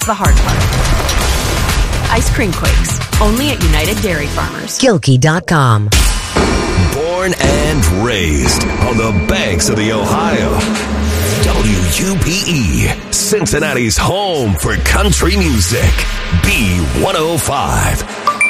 the hard part. Ice cream quakes, only at United Dairy Farmers. Gilkey.com. Born and raised on the banks of the Ohio. WUPE, Cincinnati's home for country music. B105.